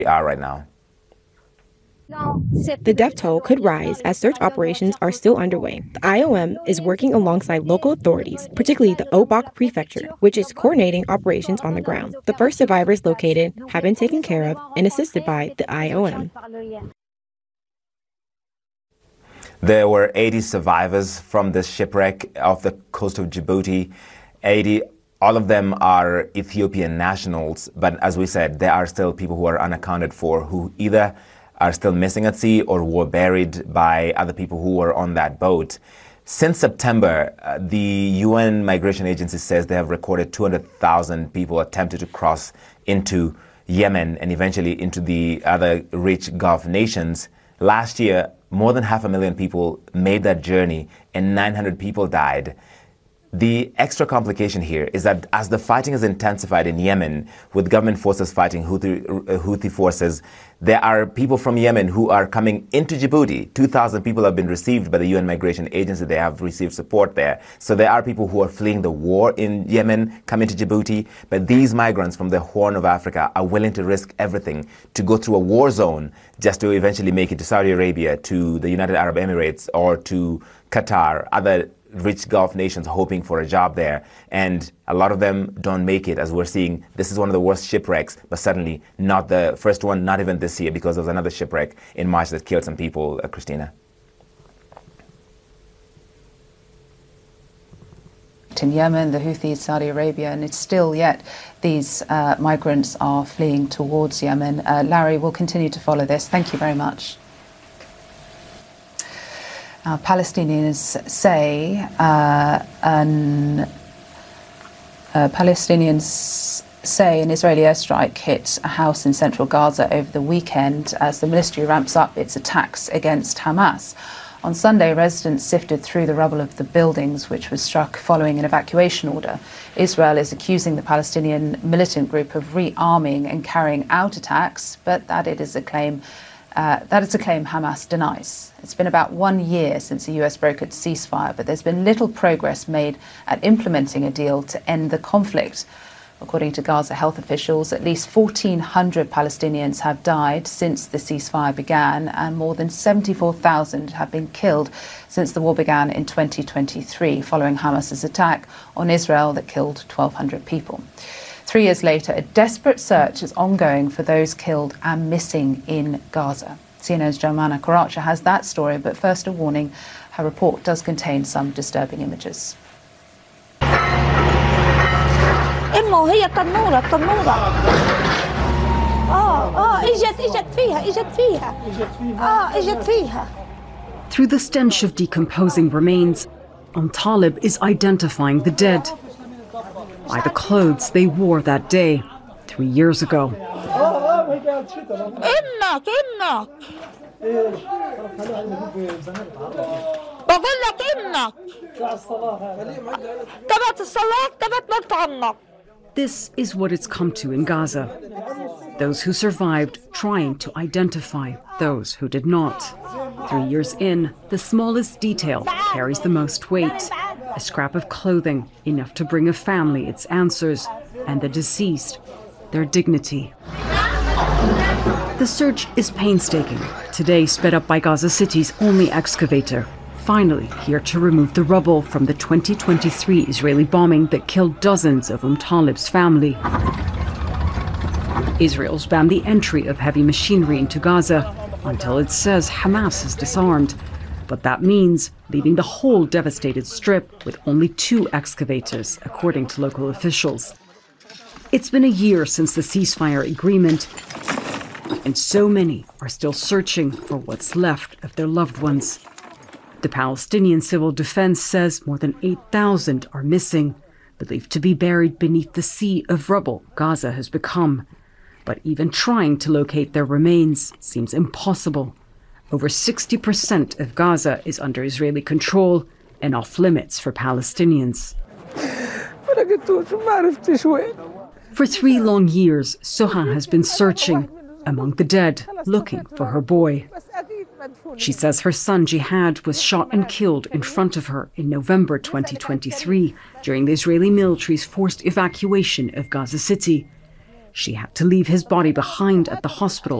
are right now. The death toll could rise as search operations are still underway. The IOM is working alongside local authorities, particularly the Obok Prefecture, which is coordinating operations on the ground. The first survivors located have been taken care of and assisted by the IOM. There were 80 survivors from this shipwreck off the coast of Djibouti. 80, all of them are Ethiopian nationals, but as we said, there are still people who are unaccounted for, who either are still missing at sea or were buried by other people who were on that boat. Since September, the UN Migration Agency says they have recorded 200,000 people attempted to cross into Yemen and eventually into the other rich Gulf nations. Last year, more than 500,000 people made that journey and 900 people died. The extra complication here is that as the fighting has intensified in Yemen, with government forces fighting Houthi forces, there are people from Yemen who are coming into Djibouti. 2,000 people have been received by the UN Migration Agency. They have received support there. So there are people who are fleeing the war in Yemen, coming to Djibouti. But these migrants from the Horn of Africa are willing to risk everything to go through a war zone just to eventually make it to Saudi Arabia, to the United Arab Emirates, or to Qatar, other rich Gulf nations hoping for a job there. And a lot of them don't make it, as we're seeing. This is one of the worst shipwrecks, but certainly not the first one, not even this year, because there was another shipwreck in March that killed some people, Christina. In Yemen, the Houthis, Saudi Arabia, and it's still yet these migrants are fleeing towards Yemen. Larry, we'll continue to follow this. Thank you very much. Palestinians say an Israeli airstrike hit a house in central Gaza over the weekend as the military ramps up its attacks against Hamas. On Sunday, residents sifted through the rubble of the buildings, which was struck following an evacuation order. Israel is accusing the Palestinian militant group of rearming and carrying out attacks, but that is a claim Hamas denies. It's been about 1 year since the US brokered ceasefire, but there's been little progress made at implementing a deal to end the conflict. According to Gaza health officials, at least 1,400 Palestinians have died since the ceasefire began, and more than 74,000 have been killed since the war began in 2023, following Hamas's attack on Israel that killed 1,200 people. 3 years later, a desperate search is ongoing for those killed and missing in Gaza. CNN's Jomana Karacha has that story, but first a warning, her report does contain some disturbing images. Through the stench of decomposing remains, Talib is identifying the dead by the clothes they wore that day 3 years ago. This is what it's come to in Gaza. Those who survived trying to identify those who did not. 3 years in, the smallest detail carries the most weight. A scrap of clothing, enough to bring a family its answers, and the deceased, their dignity. The search is painstaking, today sped up by Gaza City's only excavator, finally here to remove the rubble from the 2023 Israeli bombing that killed dozens of Talib's family. Israel's banned the entry of heavy machinery into Gaza until it says Hamas is disarmed. But that means leaving the whole devastated strip with only 2 excavators, according to local officials. It's been a year since the ceasefire agreement, and so many are still searching for what's left of their loved ones. The Palestinian Civil Defense says more than 8,000 are missing, believed to be buried beneath the sea of rubble Gaza has become. But even trying to locate their remains seems impossible. Over 60% of Gaza is under Israeli control and off limits for Palestinians. For 3 long years, Sohan has been searching among the dead, looking for her boy. She says her son Jihad was shot and killed in front of her in November 2023 during the Israeli military's forced evacuation of Gaza City. She had to leave his body behind at the hospital